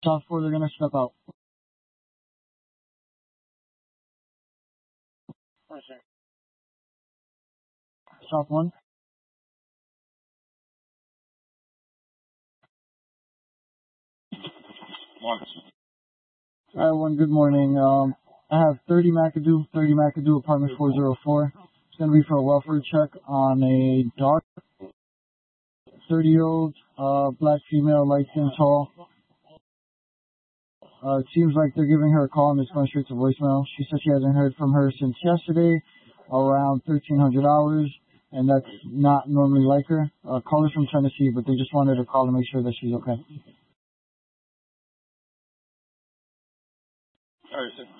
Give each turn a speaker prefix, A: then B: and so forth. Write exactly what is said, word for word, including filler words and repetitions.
A: Shop four, they're gonna step out. Shop one. Alright, one, good morning. Um, I have thirty McAdoo, thirty McAdoo, apartment four oh four. It's gonna be for a welfare check on a dark thirty year old, uh, black female, light skin, tall. Uh, it seems like they're giving her a call and it's going straight to voicemail. She said she hasn't heard from her since yesterday, around thirteen hundred hours, and that's not normally like her. Uh, caller's from Tennessee, but they just wanted to call to make sure that she's okay.
B: Alright, so